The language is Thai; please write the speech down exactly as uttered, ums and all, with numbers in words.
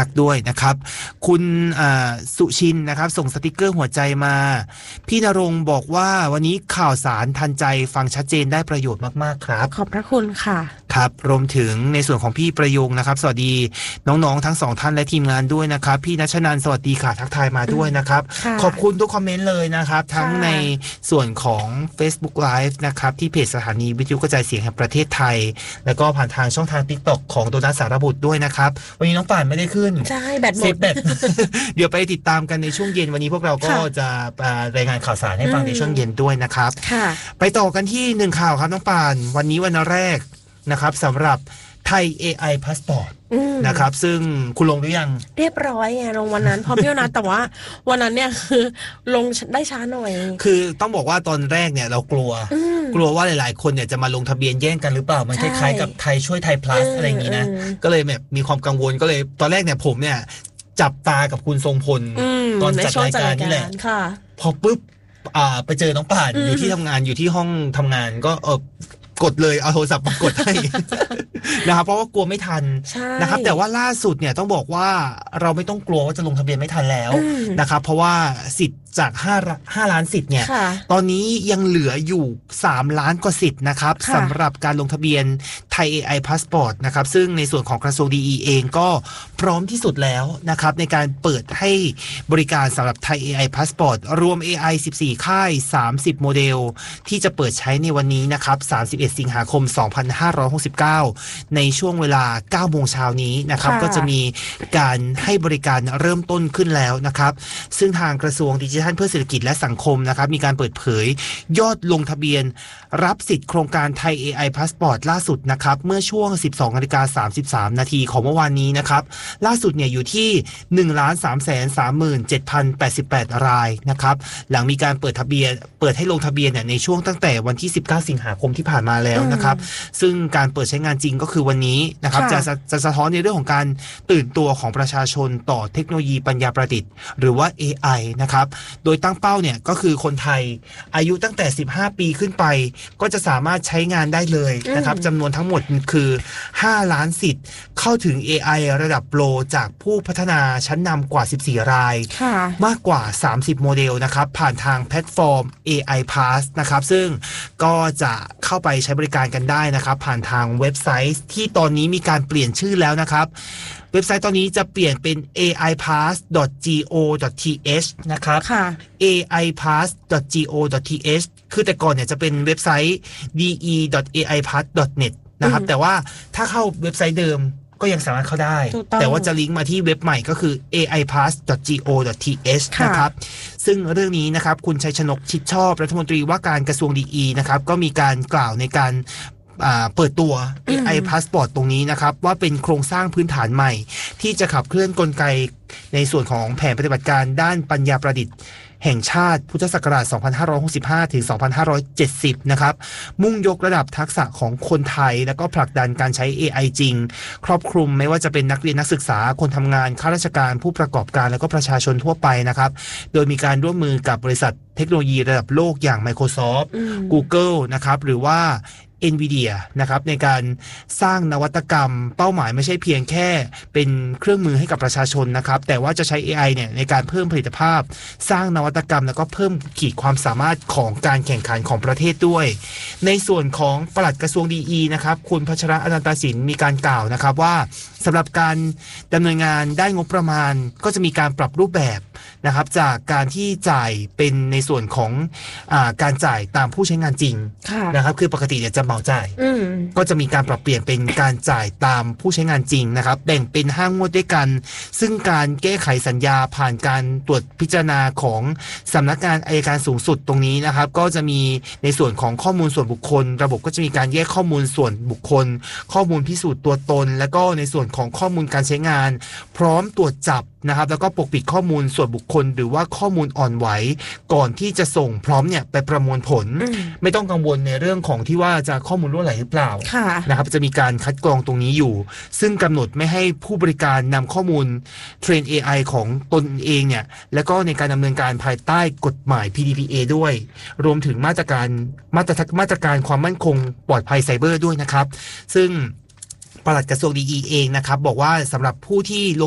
คักด้วยนะครับคุณสุชินนะครับส่งสติกเกอร์หัวใจมาพี่ณรงค์บอกว่าวันนี้ข่าวสารทันใจฟังชัดเจนได้ประโยชน์มากๆครับขอบพระคุณค่ะครับรวมถึงในส่วนของพี่ประยงนะครับสวัสดีน้องๆทั้งสองท่านและทีมงานด้วยนะครับพี่ณชนันท์สวัสดีค่ะทักทายมาด้วยนะครับขอบคุณทุกคอมเมนต์เลยนะครับทั้งในส่วนของ Facebook Live นะครับที่เพจสถานีวิทยุกระจายเสียงแห่งประเทศไทยแล้วก็ผ่านทางช่องทาง TikTok ของโดนัทสารบุตรด้วยนะครับวันนี้น้องป่านไม่ได้ขึ้นใช่แบตหมดแบต เดี๋ยวไปติดตามกันในช่วงเย็นวันนี้พวกเราก็จะรายงานข่าวสารให้ฟังในช่วงเย็นด้วยนะครับไปต่อกันที่หนึ่งข่าวครับน้องป่านวันนี้วันแรกนะครับสำหรับไทย เอ ไอ Passport นะครับซึ่งคุณลงหรือยังเรียบร้อยไงลงวันนั้นพร้อมพี่นัทแต่ว่าวันนั้นเนี่ยคือลงได้ช้าหน่อยคือต้องบอกว่าตอนแรกเนี่ยเรากลัวกลัวว่าหลายๆคนเนี่ยจะมาลงทะเบียนแย่งกันหรือเปล่ามันคล้ายๆกับไทยช่วยไทย plus อะไรอย่างนี้นะก็เลยแบบมีความกังวลก็เลยตอนแรกเนี่ยผมเนี่ยจับตากับคุณทรงพลตอนจัดรายการนี่แหละพอปุ๊บอ่าไปเจอน้องป่านอยู่ที่ทำงานอยู่ที่ห้องทำงานก็เออกดเลยเอาโทรศัพท์มากดให้ นะครับเพราะว่ากลัวไม่ทันนะครับแต่ว่าล่าสุดเนี่ยต้องบอกว่าเราไม่ต้องกลัวว่าจะลงทะเบียนไม่ทันแล้วนะครับเพราะว่าสิทธิ์จากห้า 5ล้านสิทธิ์เนี่ยตอนนี้ยังเหลืออยู่สามล้านกว่าสิทธิ์นะครับสำหรับการลงทะเบียนไทย เอ ไอ Passport นะครับซึ่งในส่วนของกระทรวง ดี อี เองก็พร้อมที่สุดแล้วนะครับในการเปิดให้บริการสำหรับไทย เอ ไอ Passport รวม เอ ไอ สิบสี่ ค่ายสามสิบโมเดลที่จะเปิดใช้ในวันนี้นะครับสามสิบเอ็ดสิงหาคมสองพันห้าร้อยหกสิบเก้าในช่วงเวลา เก้าโมงเช้านี้นะครับก็จะมีการให้บริการเริ่มต้นขึ้นแล้วนะครับซึ่งทางกระทรวงดิจิทัลเพื่อเศรษฐกิจและสังคมนะครับมีการเปิดเผยยอดลงทะเบียนรับสิทธิ์โครงการไทย เอ ไอ Passport ล่าสุดนะครับเมื่อช่วง สิบสองนาฬิกาสามสิบสามนาทีของเมื่อวานนี้นะครับล่าสุดเนี่ยอยู่ที่ หนึ่งล้านสามแสนสามหมื่นเจ็ดพันแปดสิบแปด รายนะครับหลังมีการเปิดทะเบียนเปิดให้ลงทะเบียนเนี่ยในช่วงตั้งแต่วันที่สิบเก้าสิงหาคมที่ผ่านมาแล้วนะครับซึ่งการเปิดใช้งานจริงก็คือวันนี้นะครับจะจะสะท้อนในเรื่องของการตื่นตัวของประชาชนต่อเทคโนโลยีปัญญาประดิษฐ์หรือว่า เอ ไอ นะครับโดยตั้งเป้าเนี่ยก็คือคนไทยอายุตั้งแต่สิบห้าปีขึ้นไปก็จะสามารถใช้งานได้เลยนะครับจำนวนทั้งหมดคือห้าล้านสิทธิ์เข้าถึง เอ ไอ ระดับโปรจากผู้พัฒนาชั้นนำกว่าสิบสี่รายมากกว่าสามสิบโมเดลนะครับผ่านทางแพลตฟอร์ม เอ ไอ Pass นะครับซึ่งก็จะเข้าไปใช้บริการกันได้นะครับผ่านทางเว็บไซต์ที่ตอนนี้มีการเปลี่ยนชื่อแล้วนะครับเว็บไซต์ตอนนี้จะเปลี่ยนเป็น เอ ไอ พาส ดอท จี โอ ดอท ที เอช นะครับ เอ ไอ พาส ดอท จี โอ ดอท ที เอช คือแต่ก่อนเนี่ยจะเป็นเว็บไซต์ ดี อี ดอท เอ ไอ พาส ดอท เน็ต นะครับแต่ว่าถ้าเข้าเว็บไซต์เดิมก็ยังสามารถเข้าได้แต่ว่าจะลิงก์มาที่เว็บใหม่ก็คือ เอ ไอ พาส ดอท จี โอ ดอท ที เอช นะครับซึ่งเรื่องนี้นะครับคุณชัยชนกชิดชอบรัฐมนตรีว่าการกระทรวง ดี อี นะครับก็มีการกล่าวในการเปิดตัว เอ ไอ Passport ตรงนี้นะครับว่าเป็นโครงสร้างพื้นฐานใหม่ที่จะขับเคลื่อนกลไกในส่วนของแผนปฏิบัติการด้านปัญญาประดิษฐ์แห่งชาติพุทธศักราชสองพันห้าร้อยหกสิบห้าถึงสองพันห้าร้อยเจ็ดสิบนะครับมุ่งยกระดับทักษะของคนไทยแล้วก็ผลักดันการใช้ เอ ไอ จริงครอบคลุมไม่ว่าจะเป็นนักเรียนนักศึกษาคนทำงานข้าราชการผู้ประกอบการแล้วก็ประชาชนทั่วไปนะครับโดยมีการร่วมมือกับบริษัทเทคโนโลยีระดับโลกอย่าง Microsoft Google นะครับหรือว่าNVIDIA นะครับในการสร้างนวัตกรรมเป้าหมายไม่ใช่เพียงแค่เป็นเครื่องมือให้กับประชาชนนะครับแต่ว่าจะใช้ เอ ไอ เนี่ยในการเพิ่มผลิตภาพสร้างนวัตกรรมแล้วก็เพิ่มขีดความสามารถของการแข่งขันของประเทศด้วยในส่วนของปลัดกระทรวง ดี อี นะครับคุณพัชระอนันตสินมีการกล่าวนะครับว่าสำหรับการดำเนินงานได้งบประมาณก็จะมีการปรับรูปแบบนะครับจากการที่จ่ายเป็นในส่วนของอ่าการจ่ายตามผู้ใช้งานจริงนะครับคือปกติเนี่ยจะเหมาจ่ายก็จะมีการปรับเปลี่ยนเป็นการจ่ายตามผู้ใช้งานจริงนะครับแบ่งเป็นห้างวดด้วยกันซึ่งการแก้ไขสัญญาผ่านการตรวจพิจารณาของสำนักงานอัยการสูงสุดตรงนี้นะครับก็จะมีในส่วนของข้อมูลส่วนบุคคลระบบก็จะมีการแยกข้อมูลส่วนบุคคลข้อมูลพิสูจน์ตัวตนและก็ในส่วนของข้อมูลการใช้งานพร้อมตรวจจับนะครับแล้วก็ปกปิดข้อมูลส่วนบุคคลหรือว่าข้อมูลอ่อนไหวก่อนที่จะส่งพร้อมเนี่ยไปประมวลผลไม่ต้องกังวลในเรื่องของที่ว่าจะข้อมูลรั่วไหลหรือเปล่านะครับจะมีการคัดกรองตรงนี้อยู่ซึ่งกำหนดไม่ให้ผู้บริการนำข้อมูลเทรน เอ ไอ ของตนเองเนี่ยและก็ในการดำเนินการภายใต้กฎหมาย พี ดี พี เอ ด้วยรวมถึงมาตรการมาตรมาตรการความมั่นคงปลอดภัยไซเบอร์ด้วยนะครับซึ่งปลัดกระทรวง ดี อี เองนะครับบอกว่าสำหรับผู้ที่